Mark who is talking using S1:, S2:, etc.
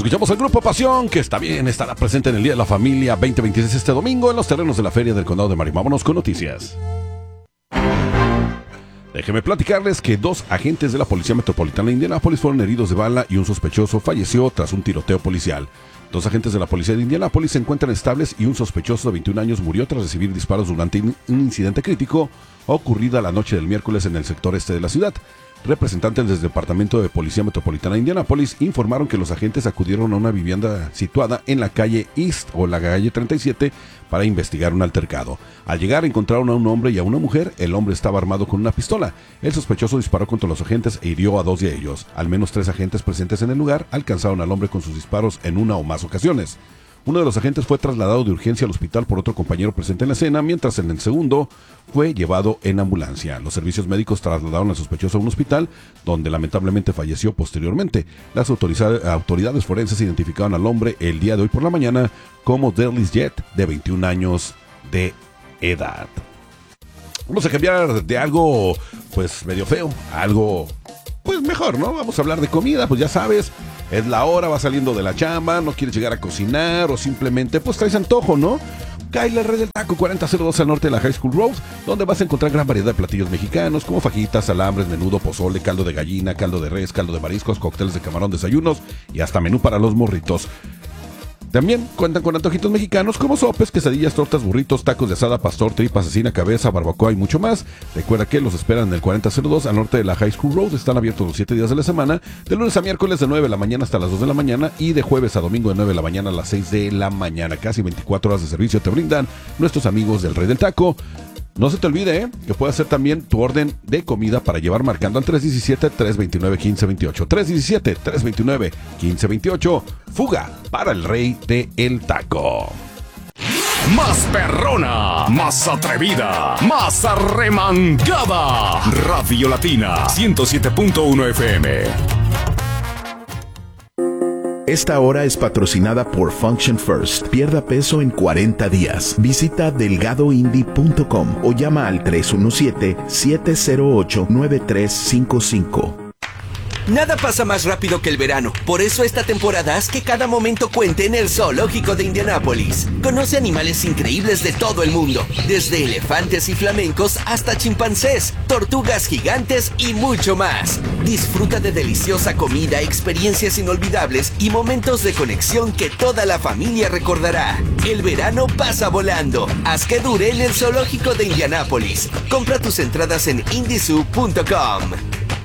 S1: Escuchamos al Grupo Pasión, que estará presente en el Día de la Familia 2026 este domingo en los terrenos de la Feria del Condado de Marin. Vámonos con noticias. Déjenme platicarles que 2 agentes de la Policía Metropolitana de Indianápolis fueron heridos de bala y un sospechoso falleció tras un tiroteo policial. 2 agentes de la Policía de Indianápolis se encuentran estables y un sospechoso de 21 años murió tras recibir disparos durante un incidente crítico ocurrido la noche del miércoles en el sector este de la ciudad. Representantes del Departamento de Policía Metropolitana de Indianápolis informaron que los agentes acudieron a una vivienda situada en la calle East o la calle 37 para investigar un altercado. Al llegar encontraron a un hombre y a una mujer. El hombre estaba armado con una pistola. El sospechoso disparó contra los agentes e hirió a 2 de ellos. Al menos 3 agentes presentes en el lugar alcanzaron al hombre con sus disparos en una o más ocasiones. Uno de los agentes fue trasladado de urgencia al hospital por otro compañero presente en la escena, mientras en el segundo fue llevado en ambulancia. Los servicios médicos trasladaron al sospechoso a un hospital, donde lamentablemente falleció posteriormente. Las autoridades forenses identificaron al hombre el día de hoy por la mañana como Derlis Jet, de 21 años de edad. Vamos a cambiar de algo, pues, medio feo, a algo, pues, mejor, ¿no? Vamos a hablar de comida, pues ya sabes. Es la hora, vas saliendo de la chamba, no quieres llegar a cocinar o simplemente pues traes antojo, ¿no? Cáele al Rey del Taco 4002 al norte de la High School Road, donde vas a encontrar gran variedad de platillos mexicanos como fajitas, alambres, menudo, pozole, caldo de gallina, caldo de res, caldo de mariscos, cócteles de camarón, desayunos y hasta menú para los morritos. También cuentan con antojitos mexicanos como sopes, quesadillas, tortas, burritos, tacos de asada, pastor, tripa, cecina, cabeza, barbacoa y mucho más. Recuerda que los esperan en el 4002 al norte de la High School Road. Están abiertos los 7 días de la semana, de lunes a miércoles de 9 de la mañana hasta las 2 de la mañana y de jueves a domingo de 9 de la mañana a las 6 de la mañana. Casi 24 horas de servicio te brindan nuestros amigos del Rey del Taco. No se te olvide que puedes hacer también tu orden de comida para llevar marcando al 317-329-1528. 317-329-1528. Fuga para el Rey del Taco.
S2: Más perrona, más atrevida, más arremangada. Radio Latina 107.1 FM.
S3: Esta hora es patrocinada por Function First. Pierda peso en 40 días. Visita delgadoindie.com o llama al 317-708-9355.
S4: Nada pasa más rápido que el verano. Por eso esta temporada haz que cada momento cuente en el Zoológico de Indianápolis. Conoce animales increíbles de todo el mundo, desde elefantes y flamencos hasta chimpancés, tortugas gigantes y mucho más. Disfruta de deliciosa comida, experiencias inolvidables y momentos de conexión que toda la familia recordará. El verano pasa volando. Haz que dure en el Zoológico de Indianápolis. Compra tus entradas en indiezoo.com.